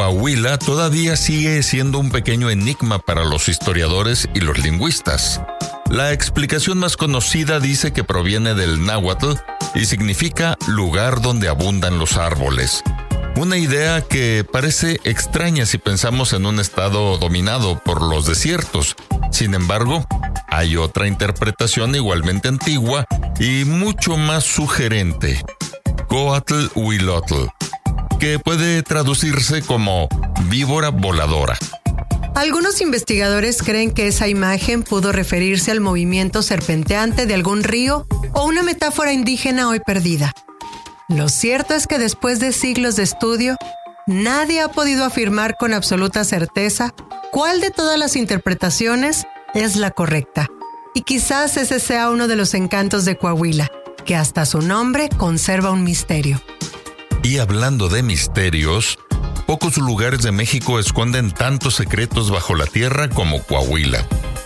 Coahuila todavía sigue siendo un pequeño enigma para los historiadores y los lingüistas. La explicación más conocida dice que proviene del náhuatl y significa lugar donde abundan los árboles. Una idea que parece extraña si pensamos en un estado dominado por los desiertos. Sin embargo, hay otra interpretación igualmente antigua y mucho más sugerente, Coatl-Huilotl, que puede traducirse como víbora voladora. Algunos investigadores creen que esa imagen pudo referirse al movimiento serpenteante de algún río o una metáfora indígena hoy perdida. Lo cierto es que después de siglos de estudio, nadie ha podido afirmar con absoluta certeza cuál de todas las interpretaciones es la correcta. Y quizás ese sea uno de los encantos de Coahuila, que hasta su nombre conserva un misterio. Y hablando de misterios, pocos lugares de México esconden tantos secretos bajo la tierra como Coahuila.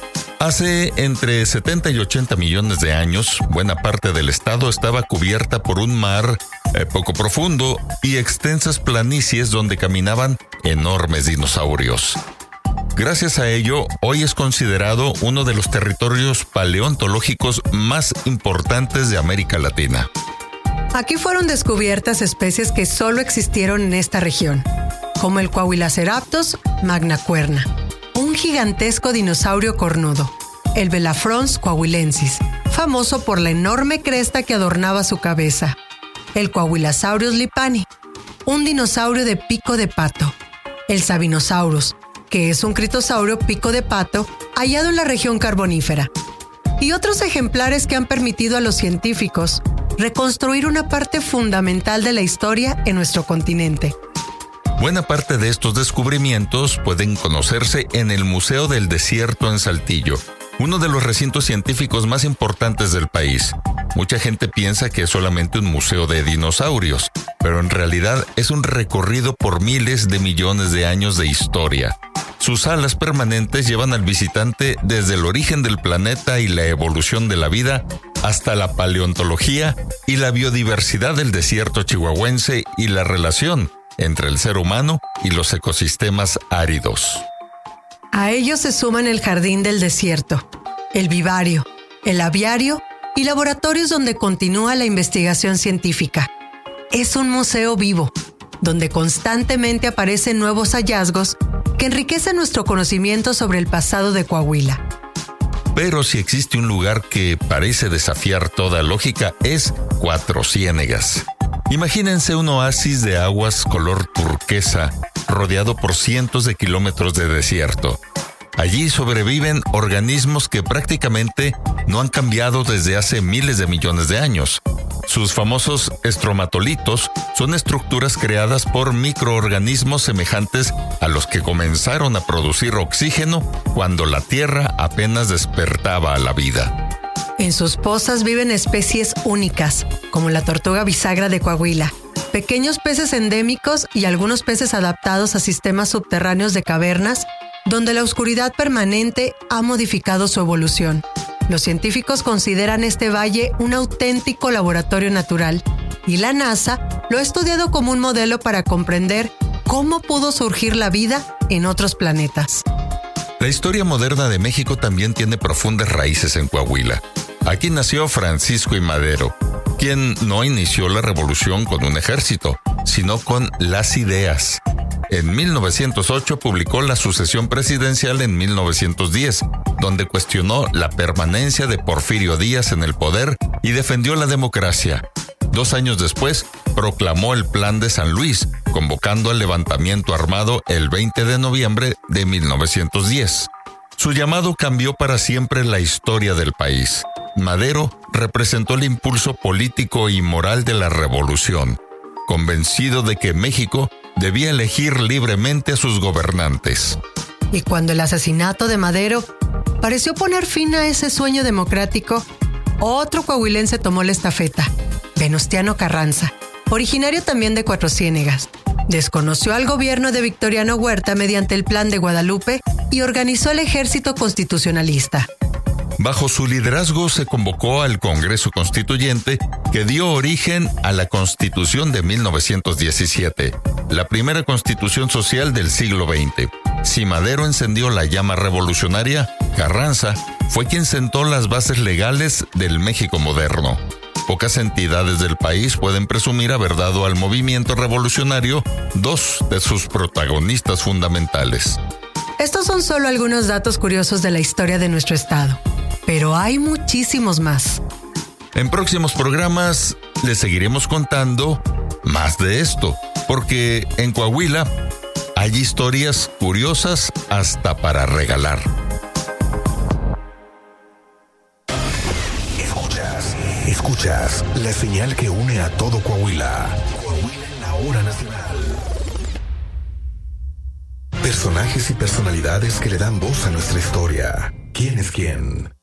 Hace entre 70 y 80 millones de años, buena parte del estado estaba cubierta por un mar poco profundo y extensas planicies donde caminaban enormes dinosaurios. Gracias a ello, hoy es considerado uno de los territorios paleontológicos más importantes de América Latina. Aquí fueron descubiertas especies que solo existieron en esta región, como el Coahuilaceraptus magnacuerna, un gigantesco dinosaurio cornudo, el Belafrons coahuilensis, famoso por la enorme cresta que adornaba su cabeza, el Coahuilasaurus lipani, un dinosaurio de pico de pato, el Sabinosaurus, que es un critosaurio pico de pato hallado en la región carbonífera, y otros ejemplares que han permitido a los científicos reconstruir una parte fundamental de la historia en nuestro continente. Buena parte de estos descubrimientos pueden conocerse en el Museo del Desierto en Saltillo, uno de los recintos científicos más importantes del país. Mucha gente piensa que es solamente un museo de dinosaurios, pero en realidad es un recorrido por miles de millones de años de historia. Sus salas permanentes llevan al visitante desde el origen del planeta y la evolución de la vida hasta la paleontología y la biodiversidad del desierto chihuahuense y la relación entre el ser humano y los ecosistemas áridos. A ellos se suman el Jardín del Desierto, el vivario, el aviario y laboratorios donde continúa la investigación científica. Es un museo vivo, donde constantemente aparecen nuevos hallazgos que enriquecen nuestro conocimiento sobre el pasado de Coahuila. Pero si existe un lugar que parece desafiar toda lógica, es Cuatro Ciénegas. Imagínense un oasis de aguas color turquesa, rodeado por cientos de kilómetros de desierto. Allí sobreviven organismos que prácticamente no han cambiado desde hace miles de millones de años. Sus famosos estromatolitos son estructuras creadas por microorganismos semejantes a los que comenzaron a producir oxígeno cuando la Tierra apenas despertaba a la vida. En sus pozas viven especies únicas, como la tortuga bisagra de Coahuila, pequeños peces endémicos y algunos peces adaptados a sistemas subterráneos de cavernas, donde la oscuridad permanente ha modificado su evolución. Los científicos consideran este valle un auténtico laboratorio natural y la NASA lo ha estudiado como un modelo para comprender cómo pudo surgir la vida en otros planetas. La historia moderna de México también tiene profundas raíces en Coahuila. Aquí nació Francisco I. Madero, quien no inició la revolución con un ejército, sino con las ideas. En 1908 publicó La sucesión presidencial en 1910, donde cuestionó la permanencia de Porfirio Díaz en el poder y defendió la democracia. 2 años después, proclamó el Plan de San Luis, convocando al levantamiento armado el 20 de noviembre de 1910. Su llamado cambió para siempre la historia del país. Madero representó el impulso político y moral de la revolución, convencido de que México debía elegir libremente a sus gobernantes. Y cuando el asesinato de Madero pareció poner fin a ese sueño democrático, otro coahuilense tomó la estafeta, Venustiano Carranza, originario también de Cuatro Ciénegas. Desconoció al gobierno de Victoriano Huerta mediante el Plan de Guadalupe y organizó el ejército constitucionalista. Bajo su liderazgo se convocó al Congreso Constituyente que dio origen a la Constitución de 1917, la primera constitución social del siglo XX. Si Madero encendió la llama revolucionaria, Carranza fue quien sentó las bases legales del México moderno. Pocas entidades del país pueden presumir haber dado al movimiento revolucionario dos de sus protagonistas fundamentales. Estos son solo algunos datos curiosos de la historia de nuestro estado, pero hay muchísimos más. En próximos programas les seguiremos contando más de esto, porque en Coahuila hay historias curiosas hasta para regalar. Escuchas la señal que une a todo Coahuila. Coahuila en la hora nacional. Personajes y personalidades que le dan voz a nuestra historia. ¿Quién es quién?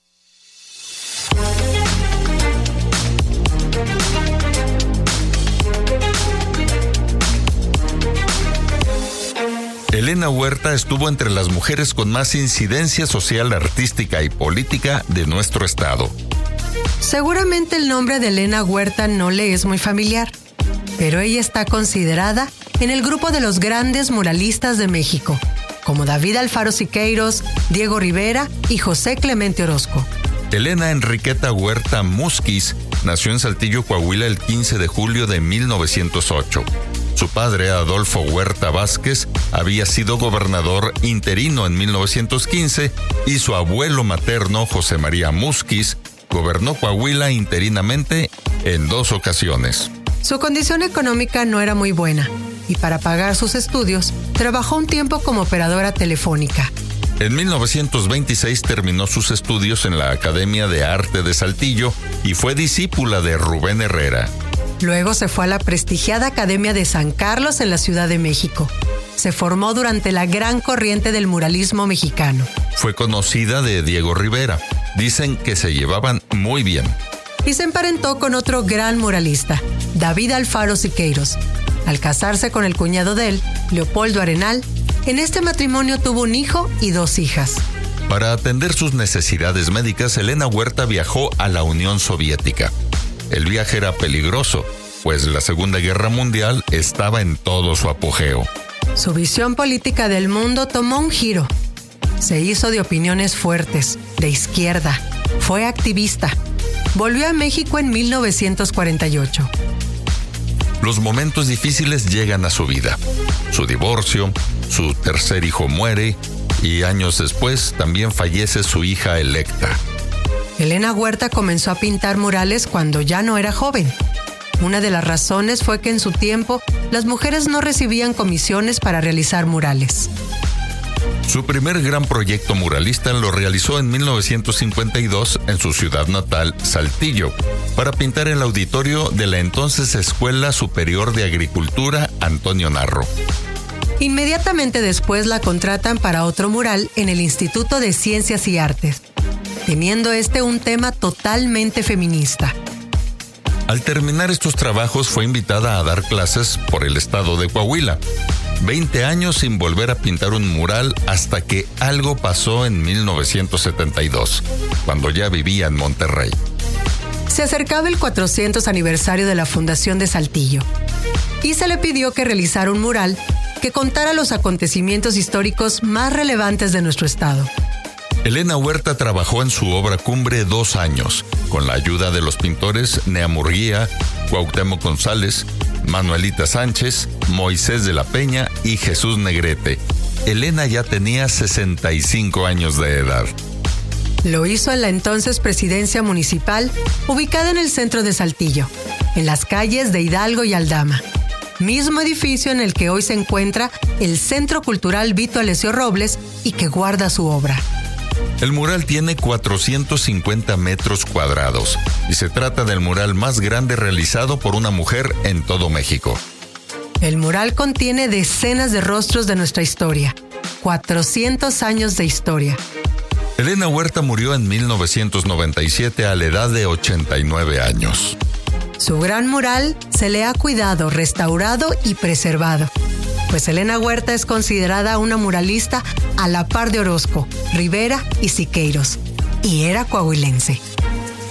Elena Huerta estuvo entre las mujeres con más incidencia social, artística y política de nuestro estado. Seguramente el nombre de Elena Huerta no le es muy familiar, pero ella está considerada en el grupo de los grandes muralistas de México, como David Alfaro Siqueiros, Diego Rivera y José Clemente Orozco. Elena Enriqueta Huerta Musquiz nació en Saltillo, Coahuila, el 15 de julio de 1908. Su padre, Adolfo Huerta Vázquez, había sido gobernador interino en 1915 y su abuelo materno, José María Musquiz, gobernó Coahuila interinamente en 2 ocasiones. Su condición económica no era muy buena y para pagar sus estudios trabajó un tiempo como operadora telefónica. En 1926 terminó sus estudios en la Academia de Arte de Saltillo y fue discípula de Rubén Herrera. Luego se fue a la prestigiada Academia de San Carlos en la Ciudad de México. Se formó durante la gran corriente del muralismo mexicano. Fue conocida de Diego Rivera. Dicen que se llevaban muy bien. Y se emparentó con otro gran muralista, David Alfaro Siqueiros. Al casarse con el cuñado de él, Leopoldo Arenal, en este matrimonio tuvo un hijo y 2 hijas. Para atender sus necesidades médicas, Elena Huerta viajó a la Unión Soviética. El viaje era peligroso, pues la Segunda Guerra Mundial estaba en todo su apogeo. Su visión política del mundo tomó un giro. Se hizo de opiniones fuertes, de izquierda, fue activista. Volvió a México en 1948. Los momentos difíciles llegan a su vida. Su divorcio, su tercer hijo muere y años después también fallece su hija Electa. Elena Huerta comenzó a pintar murales cuando ya no era joven. Una de las razones fue que en su tiempo las mujeres no recibían comisiones para realizar murales. Su primer gran proyecto muralista lo realizó en 1952 en su ciudad natal, Saltillo, para pintar el auditorio de la entonces Escuela Superior de Agricultura Antonio Narro. Inmediatamente después la contratan para otro mural en el Instituto de Ciencias y Artes, teniendo un tema totalmente feminista. Al terminar estos trabajos fue invitada a dar clases por el estado de Coahuila. 20 años sin volver a pintar un mural hasta que algo pasó en 1972, cuando ya vivía en Monterrey. Se acercaba el 400 aniversario de la Fundación de Saltillo y se le pidió que realizara un mural que contara los acontecimientos históricos más relevantes de nuestro estado. Elena Huerta trabajó en su obra cumbre 2 años, con la ayuda de los pintores Nea Murguía, Cuauhtémoc González, Manuelita Sánchez, Moisés de la Peña y Jesús Negrete. Elena ya tenía 65 años de edad. Lo hizo en la entonces presidencia municipal, ubicada en el centro de Saltillo, en las calles de Hidalgo y Aldama, mismo edificio en el que hoy se encuentra el Centro Cultural Vito Alessio Robles y que guarda su obra. El mural tiene 450 metros cuadrados y se trata del mural más grande realizado por una mujer en todo México. El mural contiene decenas de rostros de nuestra historia, 400 años de historia. Elena Huerta murió en 1997 a la edad de 89 años. Su gran mural se le ha cuidado, restaurado y preservado, pues Elena Huerta es considerada una muralista a la par de Orozco, Rivera y Siqueiros. y era coahuilense.